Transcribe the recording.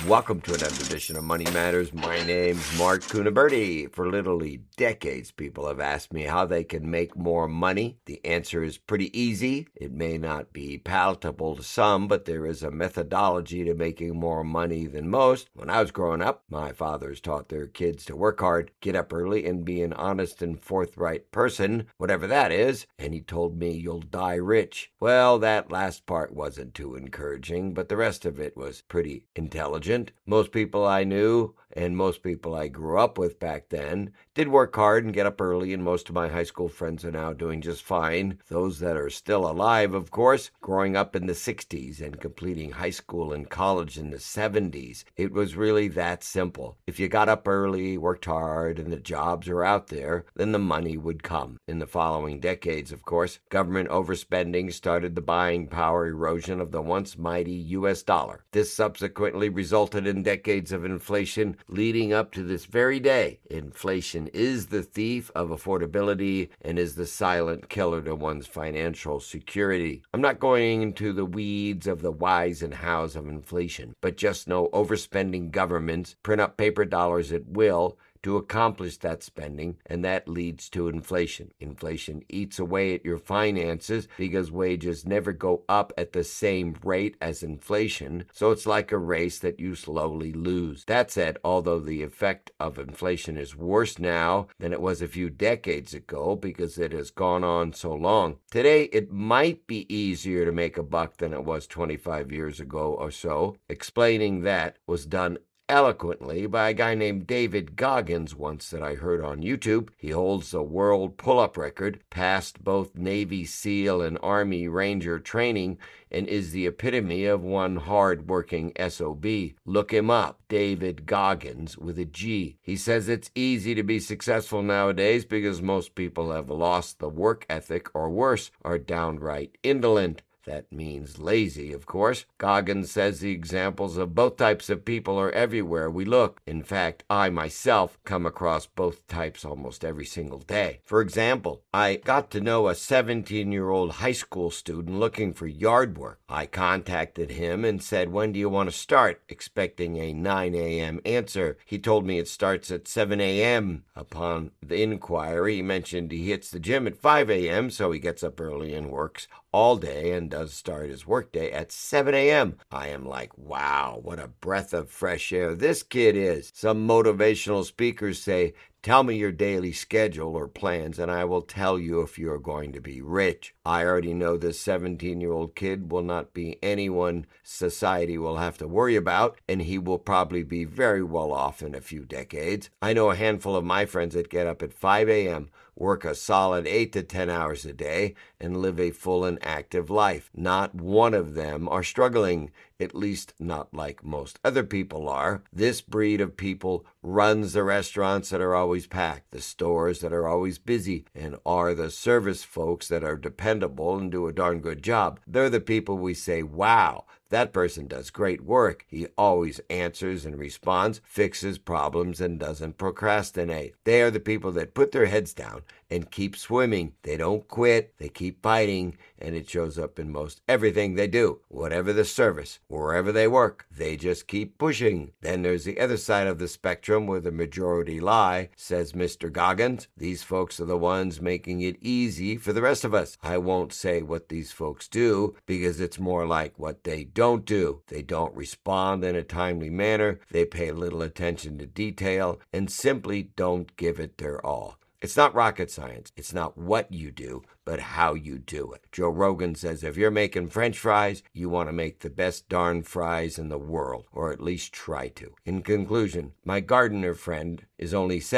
Welcome to another edition of Money Matters. My name's Mark Cunaberti. For literally decades, people have asked me how they can make more money. The answer is pretty easy. It may not be palatable to some, but there is a methodology to making more money than most. When I was growing up, my fathers taught their kids to work hard, get up early, and be an honest and forthright person, whatever that is. And he told me, you'll die rich. Well, that last part wasn't too encouraging, but the rest of it was pretty intelligent. Most people I knew and most people I grew up with back then did work hard and get up early, and most of my high school friends are now doing just fine. Those that are still alive, of course, growing up in the 60s and completing high school and college in the 70s. It was really that simple. If you got up early, worked hard, and the jobs are out there, then the money would come. In the following decades, of course, government overspending started the buying power erosion of the once mighty U.S. dollar. This subsequently resulted in decades of inflation leading up to this very day. Inflation is the thief of affordability and is the silent killer to one's financial security. I'm not going into the weeds of the whys and hows of inflation, but just know overspending governments print up paper dollars at will to accomplish that spending, and that leads to inflation. Inflation eats away at your finances because wages never go up at the same rate as inflation, so it's like a race that you slowly lose. That said, although the effect of inflation is worse now than it was a few decades ago because it has gone on so long, today it might be easier to make a buck than it was 25 years ago or so. Explaining that was done eloquently by a guy named David Goggins once that I heard on YouTube. He holds the world pull-up record, passed both Navy SEAL and Army Ranger training, and is the epitome of one hard-working SOB. Look him up, David Goggins with a G. He says it's easy to be successful nowadays because most people have lost the work ethic, or worse, are downright indolent. That means lazy, of course. Goggins says the examples of both types of people are everywhere we look. In fact, I myself come across both types almost every single day. For example, I got to know a 17-year-old high school student looking for yard work. I contacted him and said, "When do you want to start?" expecting a 9 a.m. answer. He told me it starts at 7 a.m. Upon the inquiry, he mentioned he hits the gym at 5 a.m., so he gets up early and works all day and does start his workday at 7 a.m. I am like, wow, what a breath of fresh air this kid is. Some motivational speakers say, tell me your daily schedule or plans, and I will tell you if you are going to be rich. I already know this 17-year-old kid will not be anyone society will have to worry about, and he will probably be very well off in a few decades. I know a handful of my friends that get up at 5 a.m., work a solid 8 to 10 hours a day, and live a full and active life. Not one of them are struggling, at least not like most other people are. This breed of people runs the restaurants that are always packed, the stores that are always busy, and are the service folks that are dependable and do a darn good job. They're the people we say, wow, that person does great work. He always answers and responds, fixes problems, and doesn't procrastinate. They are the people that put their heads down and keep swimming. They don't quit. They keep fighting, and it shows up in most everything they do. Whatever the service, wherever they work, they just keep pushing. Then there's the other side of the spectrum where the majority lie, says Mr. Goggins. These folks are the ones making it easy for the rest of us. I won't say what these folks do because it's more like what they don't do. They don't respond in a timely manner. They pay little attention to detail and simply don't give it their all. It's not rocket science. It's not what you do, but how you do it. Joe Rogan says if you're making French fries, you want to make the best darn fries in the world, or at least try to. In conclusion, my gardener friend is only